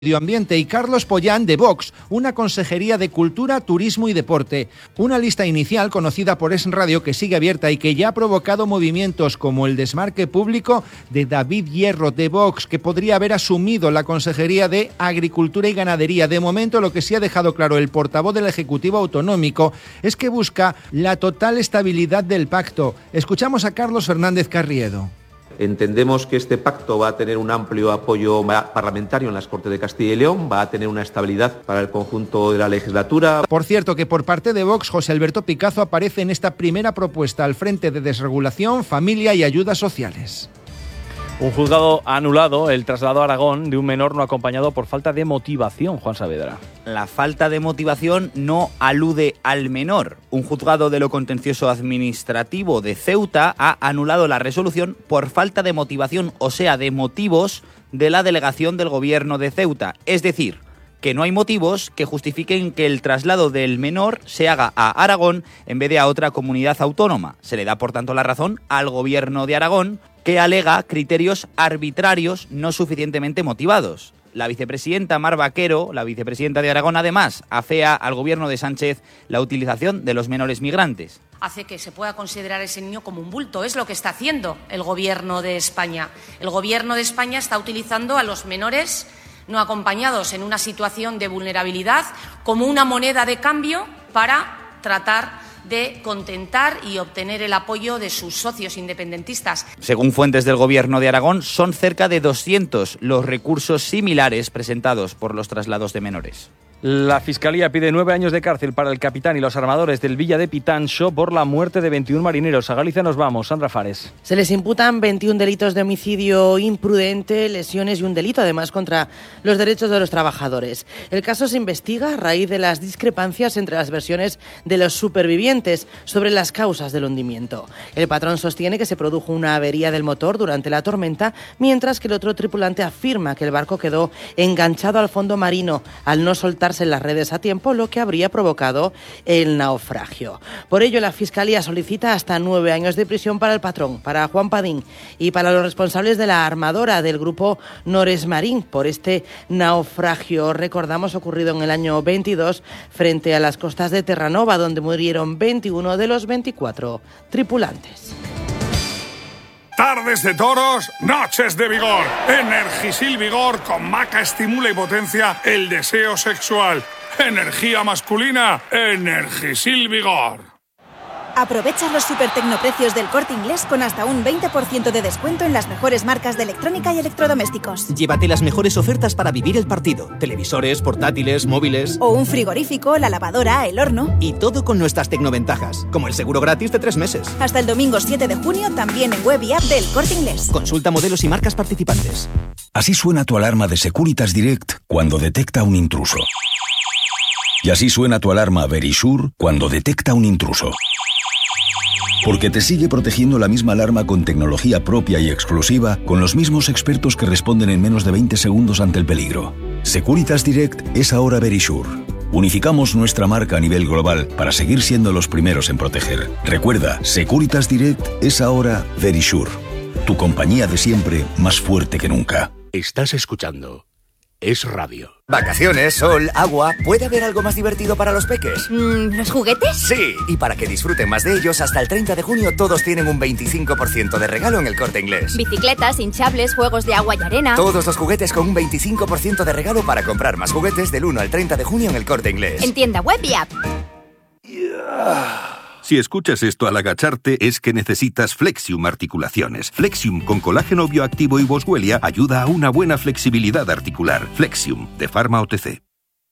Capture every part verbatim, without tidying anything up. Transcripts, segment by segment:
Medio Ambiente, y Carlos Pollán de Vox, una consejería de Cultura, Turismo y Deporte. Una lista inicial conocida por Es Radio que sigue abierta y que ya ha provocado movimientos como el desmarque público de David Hierro de Vox, que podría haber asumido la consejería de Agricultura y Ganadería. De momento, lo que sí ha dejado claro el portavoz del Ejecutivo Autonómico es que busca la total estabilidad del pacto. Escuchamos a Carlos Fernández Carriedo. Entendemos que este pacto va a tener un amplio apoyo parlamentario en las Cortes de Castilla y León, va a tener una estabilidad para el conjunto de la legislatura. Por cierto, que por parte de Vox, José Alberto Picazo aparece en esta primera propuesta al frente de Desregulación, Familia y Ayudas Sociales. Un juzgado ha anulado el traslado a Aragón de un menor no acompañado por falta de motivación, Juan Saavedra. La falta de motivación no alude al menor. Un juzgado de lo contencioso administrativo de Ceuta ha anulado la resolución por falta de motivación, o sea, de motivos de la delegación del gobierno de Ceuta. Es decir, que no hay motivos que justifiquen que el traslado del menor se haga a Aragón en vez de a otra comunidad autónoma. Se le da, por tanto, la razón al gobierno de Aragón, que alega criterios arbitrarios no suficientemente motivados. La vicepresidenta Mar Vaquero, la vicepresidenta de Aragón, además, afea al gobierno de Sánchez la utilización de los menores migrantes. Hace que se pueda considerar ese niño como un bulto. Es lo que está haciendo el gobierno de España. El gobierno de España está utilizando a los menores no acompañados en una situación de vulnerabilidad como una moneda de cambio para tratar de contentar y obtener el apoyo de sus socios independentistas. Según fuentes del gobierno de Aragón, son cerca de doscientos los recursos similares presentados por los traslados de menores. La Fiscalía pide nueve años de cárcel para el capitán y los armadores del Villa de Pitancho por la muerte de veintiún marineros. A Galicia nos vamos, Sandra Fares. Se les imputan veintiún delitos de homicidio imprudente, lesiones y un delito además contra los derechos de los trabajadores. El caso se investiga a raíz de las discrepancias entre las versiones de los supervivientes sobre las causas del hundimiento. El patrón sostiene que se produjo una avería del motor durante la tormenta, mientras que el otro tripulante afirma que el barco quedó enganchado al fondo marino al no soltar en las redes a tiempo, lo que habría provocado el naufragio. Por ello, la Fiscalía solicita hasta nueve años de prisión para el patrón, para Juan Padín y para los responsables de la armadora del grupo Nores Marín por este naufragio, recordamos, ocurrido en el año veintidós frente a las costas de Terranova, donde murieron veintiuno de los veinticuatro tripulantes. Tardes de toros, noches de vigor. Energisil Vigor con maca estimula y potencia el deseo sexual. Energía masculina, Energisil Vigor. Aprovecha los super tecnoprecios del Corte Inglés con hasta un veinte por ciento de descuento en las mejores marcas de electrónica y electrodomésticos. Llévate las mejores ofertas para vivir el partido. Televisores, portátiles, móviles. O un frigorífico, la lavadora, el horno. Y todo con nuestras tecnoventajas, como el seguro gratis de tres meses. Hasta el domingo siete de junio también en web y app del Corte Inglés. Consulta modelos y marcas participantes. Así suena tu alarma de Securitas Direct cuando detecta un intruso. Y así suena tu alarma Verisure cuando detecta un intruso. Porque te sigue protegiendo la misma alarma con tecnología propia y exclusiva, con los mismos expertos que responden en menos de veinte segundos ante el peligro. Securitas Direct es ahora Verisure. Unificamos nuestra marca a nivel global para seguir siendo los primeros en proteger. Recuerda, Securitas Direct es ahora Verisure. Tu compañía de siempre, más fuerte que nunca. Estás escuchando Es Radio. Vacaciones, sol, agua. ¿Puede haber algo más divertido para los peques? Mm, ¿Los juguetes? Sí, y para que disfruten más de ellos, hasta el treinta de junio todos tienen un veinticinco por ciento de regalo en el Corte Inglés. Bicicletas, hinchables, juegos de agua y arena. Todos los juguetes con un veinticinco por ciento de regalo para comprar más juguetes del uno al treinta de junio en el Corte Inglés. En tienda web y app. Yeah. Si escuchas esto al agacharte, es que necesitas Flexium Articulaciones. Flexium con colágeno bioactivo y boswellia ayuda a una buena flexibilidad articular. Flexium, de Pharma O T C.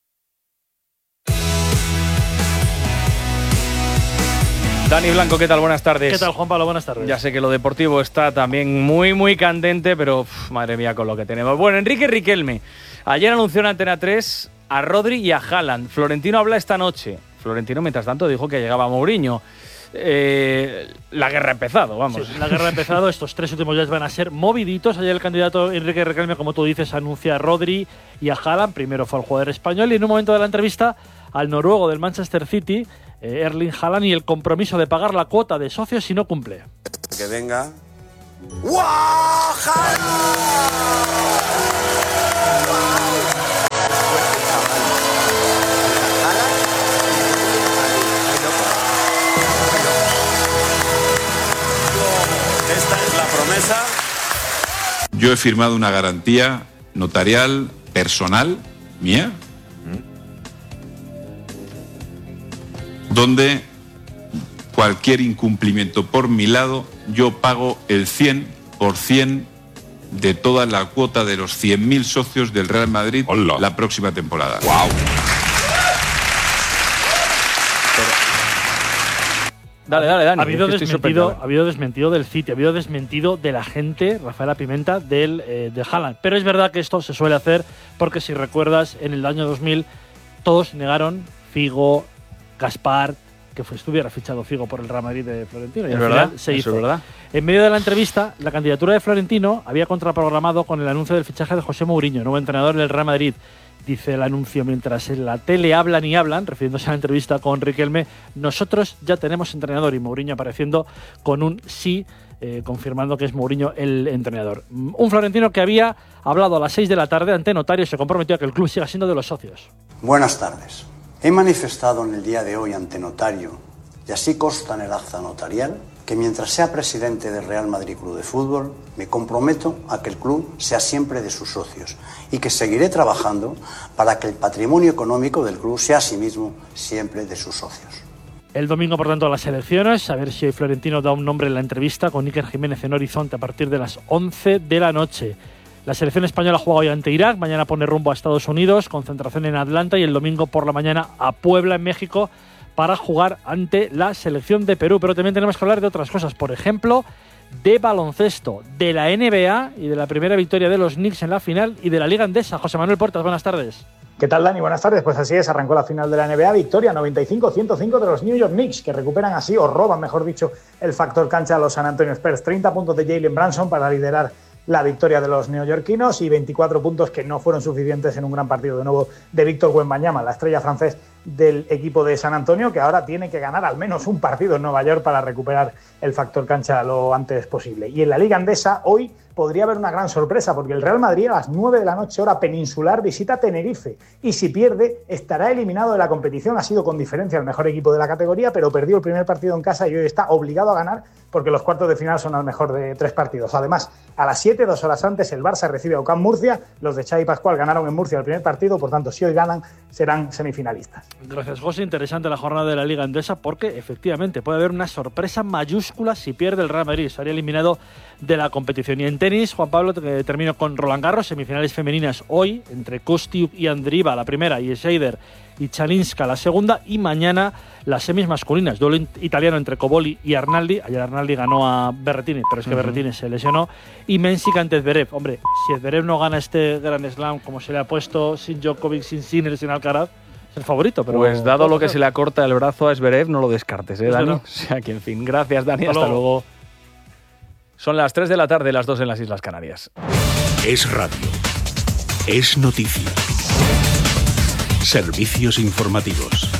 Dani Blanco, ¿qué tal? Buenas tardes. ¿Qué tal, Juan Pablo? Buenas tardes. Ya sé que lo deportivo está también muy, muy candente, pero uf, madre mía con lo que tenemos. Bueno, Enrique Riquelme. Ayer anunció en Antena tres a Rodri y a Haaland. Florentino habla esta noche. Florentino, mientras tanto, dijo que llegaba Mourinho. Eh, la guerra ha empezado, vamos. Sí, la guerra ha empezado. Estos tres últimos días van a ser moviditos. Ayer el candidato Enrique Riquelme, como tú dices, anuncia a Rodri y a Haaland. Primero fue al jugador español y en un momento de la entrevista al noruego del Manchester City, eh, Erling Haaland, y el compromiso de pagar la cuota de socios si no cumple. Que venga. ¡Wow! ¡Haaland! yo he firmado una garantía notarial personal mía, donde cualquier incumplimiento por mi lado, yo pago el cien por ciento de toda la cuota de los cien mil socios del Real Madrid Hola. la próxima temporada. ¡Wow! Dale, dale, Dani. Ha habido, desmentido, ha habido desmentido del City, ha habido desmentido de la gente, Rafaela Pimenta, del, eh, de Haaland. Pero es verdad que esto se suele hacer porque, si recuerdas, en el año dos mil todos negaron, Figo, Gaspar, que fue, estuviera fichado Figo por el Real Madrid de Florentino. Y es al verdad, final se eso hizo. es verdad. En medio de la entrevista, la candidatura de Florentino había contraprogramado con el anuncio del fichaje de José Mourinho, nuevo entrenador del Real Madrid. Dice el anuncio: mientras en la tele hablan y hablan, refiriéndose a la entrevista con Riquelme, nosotros ya tenemos entrenador, y Mourinho apareciendo con un sí, eh, confirmando que es Mourinho el entrenador. Un Florentino que había hablado a las seis de la tarde ante notario y se comprometió a que el club siga siendo de los socios. Buenas tardes. He manifestado en el día de hoy ante notario, y así consta en el acta notarial, que mientras sea presidente del Real Madrid Club de Fútbol, me comprometo a que el club sea siempre de sus socios y que seguiré trabajando para que el patrimonio económico del club sea asimismo siempre de sus socios. El domingo, por tanto, las elecciones. A ver si Florentino da un nombre en la entrevista con Iker Jiménez en Horizonte a partir de las once de la noche. La selección española juega hoy ante Irak, mañana pone rumbo a Estados Unidos, concentración en Atlanta, y el domingo por la mañana a Puebla, en México, para jugar ante la selección de Perú. Pero también tenemos que hablar de otras cosas, por ejemplo, de baloncesto, de la N B A y de la primera victoria de los Knicks en la final y de la Liga Endesa. José Manuel Portas, buenas tardes. ¿Qué tal, Dani? Buenas tardes. Pues así es, arrancó la final de la N B A, victoria noventa y cinco a ciento cinco de los New York Knicks, que recuperan así, o roban, mejor dicho, el factor cancha a los San Antonio Spurs. treinta puntos de Jalen Brunson para liderar la victoria de los neoyorquinos y veinticuatro puntos que no fueron suficientes en un gran partido de nuevo de Víctor Wembanyama, la estrella francés del equipo de San Antonio, que ahora tiene que ganar al menos un partido en Nueva York para recuperar el factor cancha lo antes posible. Y en la Liga Endesa hoy podría haber una gran sorpresa, porque el Real Madrid a las nueve de la noche hora peninsular visita Tenerife, y si pierde estará eliminado de la competición. Ha sido con diferencia el mejor equipo de la categoría, pero perdió el primer partido en casa y hoy está obligado a ganar porque los cuartos de final son al mejor de tres partidos. Además, a las siete, dos horas antes, el Barça recibe a UCAM Murcia. Los de Xavi Pascual ganaron en Murcia el primer partido, por tanto, si hoy ganan, serán semifinalistas. Gracias, José. Interesante la jornada de la Liga Endesa, porque efectivamente puede haber una sorpresa mayúscula si pierde el Real Madrid. Sería eliminado de la competición. Y en tenis, Juan Pablo, te termino con Roland Garros, semifinales femeninas hoy, entre Kostiuk y Andrieva la primera, y Scheider y Chalinska la segunda, y mañana las semis masculinas, duelo italiano entre Cobolli y Arnaldi. Ayer Arnaldi ganó a Berrettini, pero es que uh-huh. Berrettini se lesionó, y Mensik ante Zverev. Hombre, si Zverev no gana este Grand Slam como se le ha puesto, sin Djokovic, sin Sinner, sin Alcaraz, es el favorito. Pero pues dado lo que ser. se le acorta el brazo a Zverev, no lo descartes, ¿eh, Dani? No. O sea que, en fin, gracias, Dani, hasta, hasta luego. luego. Son las tres de la tarde, las dos en las Islas Canarias. Es radio. Es noticia. Servicios informativos.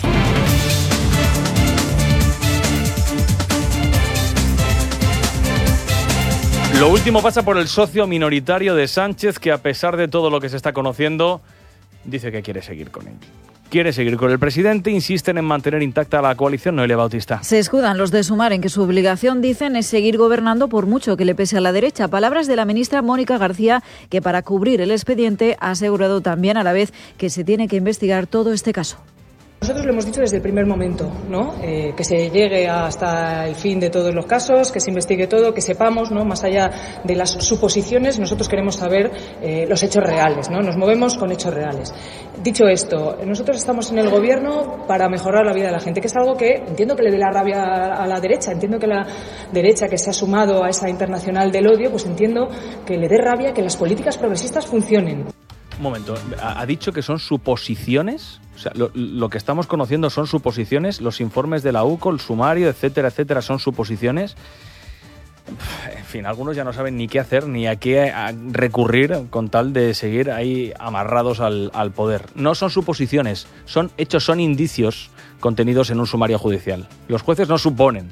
Lo último pasa por el socio minoritario de Sánchez, que a pesar de todo lo que se está conociendo, dice que quiere seguir con él. Quiere seguir con el presidente, insisten en mantener intacta la coalición. Noelia Bautista. Se escudan los de Sumar en que su obligación, dicen, es seguir gobernando por mucho que le pese a la derecha. Palabras de la ministra Mónica García, que para cubrir el expediente ha asegurado también a la vez que se tiene que investigar todo este caso. Nosotros lo hemos dicho desde el primer momento, ¿no? Eh, que se llegue hasta el fin de todos los casos, que se investigue todo, que sepamos, ¿no? Más allá de las suposiciones, nosotros queremos saber eh, los hechos reales, ¿no? Nos movemos con hechos reales. Dicho esto, nosotros estamos en el gobierno para mejorar la vida de la gente, que es algo que entiendo que le dé la rabia a la derecha, entiendo que la derecha que se ha sumado a esa internacional del odio, pues entiendo que le dé rabia que las políticas progresistas funcionen. Un momento, ¿ha dicho que son suposiciones? O sea, lo, lo que estamos conociendo son suposiciones, los informes de la U C O, el sumario, etcétera, etcétera, son suposiciones. En fin, algunos ya no saben ni qué hacer, ni a qué recurrir con tal de seguir ahí amarrados al, al poder. No son suposiciones, son hechos, son indicios contenidos en un sumario judicial. Los jueces no suponen,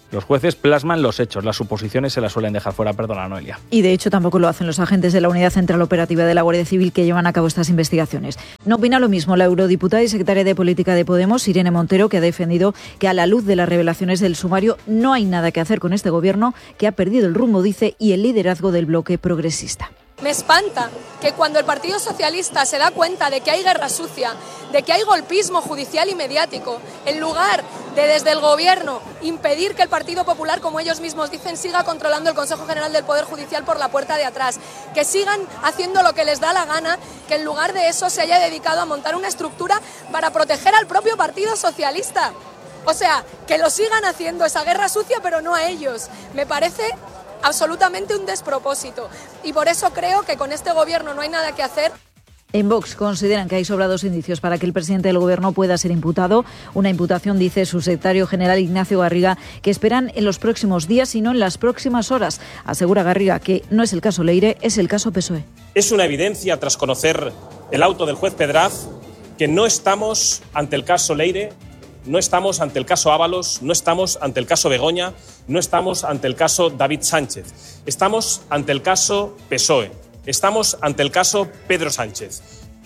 Los jueces plasman los hechos, las suposiciones se las suelen dejar fuera. Perdona, Noelia. Y de hecho tampoco lo hacen los agentes de la Unidad Central Operativa de la Guardia Civil que llevan a cabo estas investigaciones. No opina lo mismo la eurodiputada y secretaria de Política de Podemos, Irene Montero, que ha defendido que a la luz de las revelaciones del sumario no hay nada que hacer con este gobierno, que ha perdido el rumbo, dice, y el liderazgo del bloque progresista. Me espanta que cuando el Partido Socialista se da cuenta de que hay guerra sucia, de que hay golpismo judicial y mediático, en lugar de desde el Gobierno impedir que el Partido Popular, como ellos mismos dicen, siga controlando el Consejo General del Poder Judicial por la puerta de atrás, que sigan haciendo lo que les da la gana, que en lugar de eso se haya dedicado a montar una estructura para proteger al propio Partido Socialista. O sea, que lo sigan haciendo esa guerra sucia, pero no a ellos. Me parece absolutamente un despropósito. Y por eso creo que con este gobierno no hay nada que hacer. En Vox consideran que hay sobrados indicios para que el presidente del Gobierno pueda ser imputado. Una imputación, dice su secretario general Ignacio Garriga, que esperan en los próximos días y no en las próximas horas. Asegura Garriga que no es el caso Leire, es el caso P S O E. Es una evidencia, tras conocer el auto del juez Pedraz, que no estamos ante el caso Leire, no estamos ante el caso Ábalos, no estamos ante el caso Begoña, no estamos ante el caso David Sánchez. Estamos ante el caso P S O E. Estamos ante el caso Pedro Sánchez.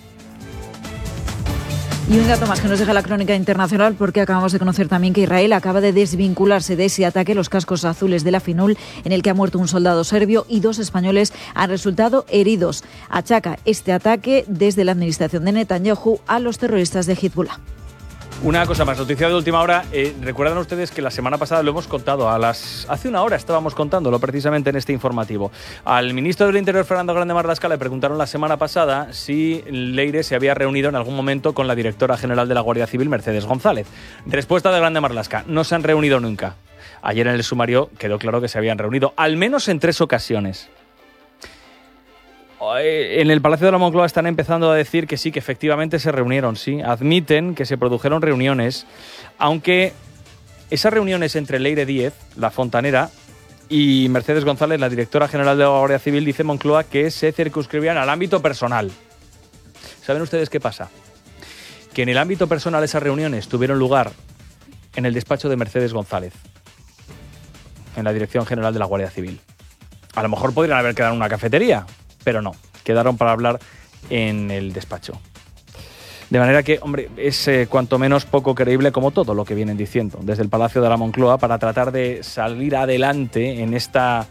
Y un dato más que nos deja la crónica internacional, porque acabamos de conocer también que Israel acaba de desvincularse de ese ataque, los cascos azules de la FINUL, en el que ha muerto un soldado serbio y dos españoles han resultado heridos. Achaca este ataque desde la administración de Netanyahu a los terroristas de Hezbollah. Una cosa más, noticia de última hora. Eh, recuerdan ustedes que la semana pasada lo hemos contado, a las hace una hora estábamos contándolo precisamente en este informativo. Al ministro del Interior, Fernando Grande Marlaska, le preguntaron la semana pasada si Leire se había reunido en algún momento con la directora general de la Guardia Civil, Mercedes González. Respuesta de Grande Marlaska: no se han reunido nunca. Ayer en el sumario quedó claro que se habían reunido, al menos en tres ocasiones. En el Palacio de la Moncloa están empezando a decir que sí, que efectivamente se reunieron, sí. Admiten que se produjeron reuniones, aunque esas reuniones entre Leire Díez, la fontanera, y Mercedes González, la directora general de la Guardia Civil, dice Moncloa que se circunscribían al ámbito personal. ¿Saben ustedes qué pasa? Que en el ámbito personal esas reuniones tuvieron lugar en el despacho de Mercedes González, en la Dirección General de la Guardia Civil. A lo mejor podrían haber quedado en una cafetería, pero no, quedaron para hablar en el despacho. De manera que, hombre, es eh, cuanto menos poco creíble, como todo lo que vienen diciendo desde el Palacio de la Moncloa, para tratar de salir adelante en esta,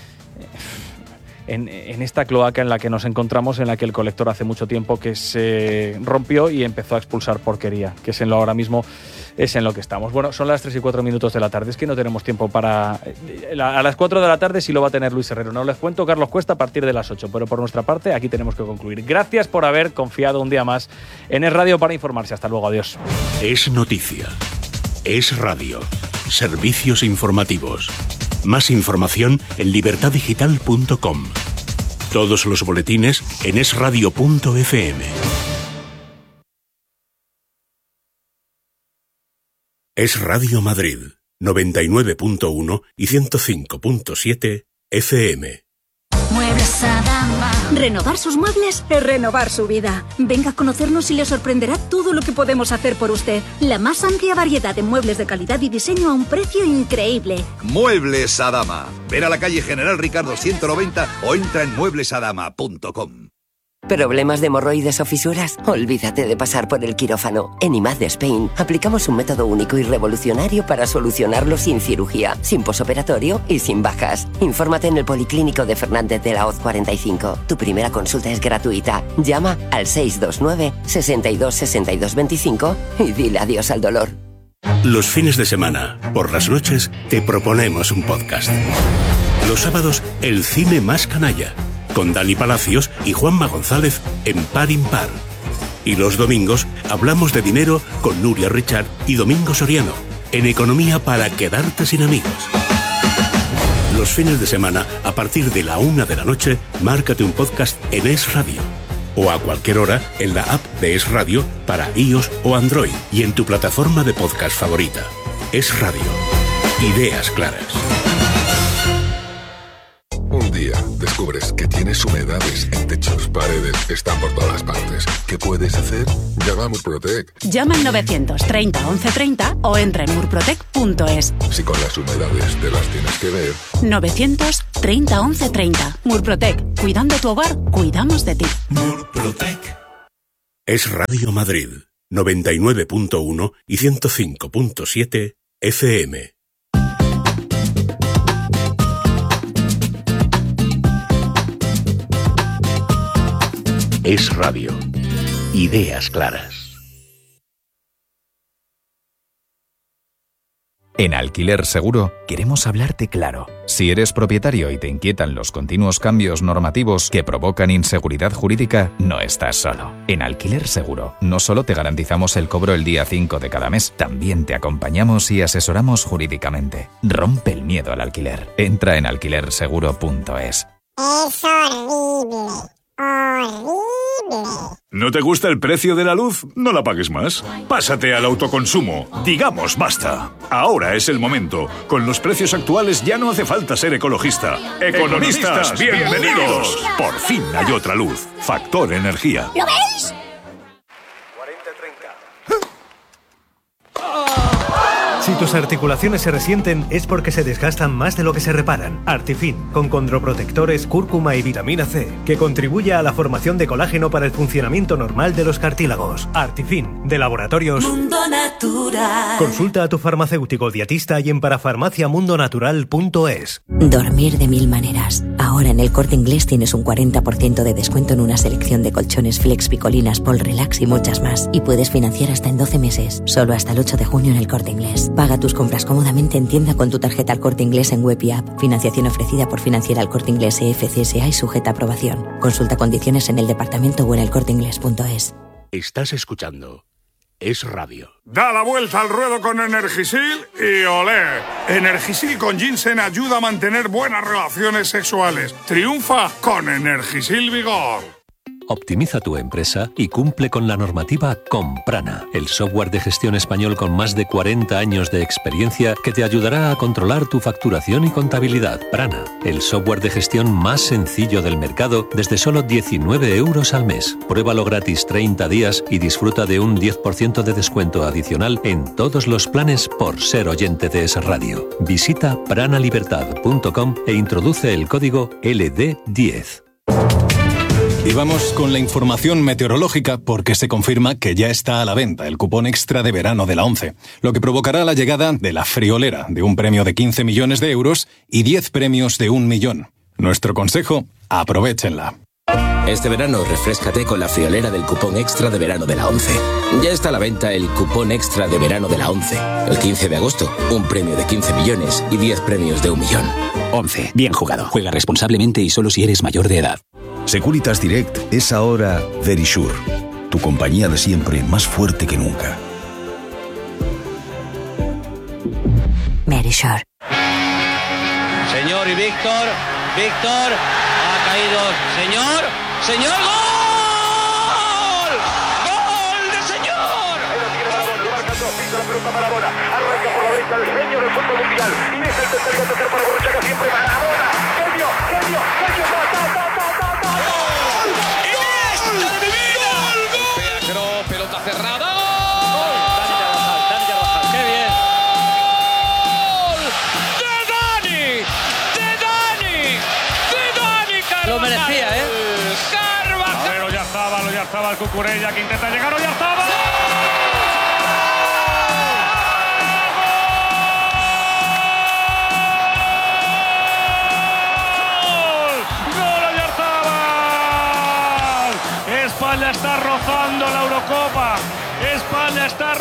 en, en esta cloaca en la que nos encontramos, en la que el colector hace mucho tiempo que se rompió y empezó a expulsar porquería, que es en lo ahora mismo es en lo que estamos. Bueno, son las tres y cuatro minutos de la tarde, es que no tenemos tiempo para... A las cuatro de la tarde sí lo va a tener Luis Herrero, no les cuento Carlos Cuesta a partir de las ocho, pero por nuestra parte aquí tenemos que concluir. Gracias por haber confiado un día más en Es Radio para informarse. Hasta luego, adiós. Es noticia. Es radio. Servicios informativos. Más información en libertad digital punto com. Todos los boletines en es radio punto efe eme. Es Radio Madrid, noventa y nueve punto uno y ciento cinco punto siete efe eme. Muebles Adama. Renovar sus muebles es renovar su vida. Venga a conocernos y le sorprenderá todo lo que podemos hacer por usted. La más amplia variedad de muebles de calidad y diseño a un precio increíble. Muebles Adama. Ven a la calle General Ricardo ciento noventa o entra en muebles adama punto com. ¿Problemas de hemorroides o fisuras? Olvídate de pasar por el quirófano. En I M A D de Spain aplicamos un método único y revolucionario para solucionarlo sin cirugía, sin posoperatorio y sin bajas. Infórmate en el Policlínico de Fernández de la Hoz cuarenta y cinco. Tu primera consulta es gratuita. Llama al seis dos nueve, seis dos, seis dos dos cinco y dile adiós al dolor. Los fines de semana, por las noches, te proponemos un podcast. Los sábados, el cine más canalla, con Dani Palacios y Juanma González en Par Impar. Y los domingos hablamos de dinero con Nuria Richard y Domingo Soriano, en Economía para quedarte sin amigos. Los fines de semana, a partir de la una de la noche, márcate un podcast en Es Radio. O a cualquier hora en la app de Es Radio para iOS o Android y en tu plataforma de podcast favorita. Es Radio. Ideas claras. Un día descubres que tienes Tienes humedades en techos, paredes, están por todas partes. ¿Qué puedes hacer? Llama a Murprotec. Llama al novecientos treinta once treinta o entra en murprotec punto es. Si con las humedades te las tienes que ver. novecientos treinta once treinta. Murprotec. Cuidando tu hogar, cuidamos de ti. Murprotec. Es Radio Madrid, noventa y nueve punto uno y ciento cinco punto siete F M. Es Radio. Ideas claras. En Alquiler Seguro queremos hablarte claro. Si eres propietario y te inquietan los continuos cambios normativos que provocan inseguridad jurídica, no estás solo. En Alquiler Seguro no solo te garantizamos el cobro el día cinco de cada mes, también te acompañamos y asesoramos jurídicamente. Rompe el miedo al alquiler. Entra en alquiler seguro punto es. Es horrible. Horrible. ¿No te gusta el precio de la luz? No la pagues más. Pásate al autoconsumo. Digamos basta. Ahora es el momento. Con los precios actuales ya no hace falta ser ecologista. Economistas, bienvenidos. Por fin hay otra luz. Factor Energía. ¿Lo veis? Si tus articulaciones se resienten es porque se desgastan más de lo que se reparan. Artifin, con condroprotectores, cúrcuma y vitamina C, que contribuye a la formación de colágeno para el funcionamiento normal de los cartílagos. Artifin, de Laboratorios Mundo Natural. Consulta a tu farmacéutico dietista y en parafarmacia mundo natural punto es. Dormir de mil maneras. Ahora en el Corte Inglés tienes un cuarenta por ciento de descuento en una selección de colchones Flex, Picolinas, Pol Relax y muchas más. Y puedes financiar hasta en doce meses. Solo hasta el ocho de junio en el Corte Inglés. Paga tus compras cómodamente en tienda con tu tarjeta Al Corte Inglés en web y app. Financiación ofrecida por Financiera Al Corte Inglés E F C S A y sujeta a aprobación. Consulta condiciones en el departamento o en el corte inglés punto es. Estás escuchando Es Radio. Da la vuelta al ruedo con Energisil y olé. Energisil con ginseng ayuda a mantener buenas relaciones sexuales. Triunfa con Energisil Vigor. Optimiza tu empresa y cumple con la normativa con Prana, el software de gestión español con más de cuarenta años de experiencia que te ayudará a controlar tu facturación y contabilidad. Prana, el software de gestión más sencillo del mercado desde solo diecinueve euros al mes. Pruébalo gratis treinta días y disfruta de un diez por ciento de descuento adicional en todos los planes por ser oyente de Es Radio. Visita pranalibertad punto com e introduce el código L D diez. Y vamos con la información meteorológica porque se confirma que ya está a la venta el cupón extra de verano de la ONCE, lo que provocará la llegada de la friolera de un premio de quince millones de euros y diez premios de un millón. Nuestro consejo, aprovéchenla. Este verano refréscate con la friolera del cupón extra de verano de la ONCE. Ya está a la venta el cupón extra de verano de la ONCE. El quince de agosto, un premio de quince millones y diez premios de un millón. ONCE, bien jugado. Juega responsablemente y solo si eres mayor de edad. Securitas Direct es ahora Verisure, tu compañía de siempre más fuerte que nunca. Verisure. Señor y Víctor, Víctor, ha caído. Señor, señor, ¡gol! ¡Gol de señor! Lo marca dos, pisa la pelota Maradona, arranca por la derecha el genio del fútbol mundial, y deja el tercer gol para Borruchaga siempre Maradona, genio, genio, genio, ta, ta, ta, ta, ta, ta. Pelota cerrada. Dani Carvajal, qué bien. ¡De Dani! ¡De Dani! ¡De Dani Carvajal! Lo merecía, ¿eh? Carvajal. A ver, Oyarzábal, Oyarzábal, Cucurella que intenta llegar, Oyarzábal. España está rozando la Eurocopa. España está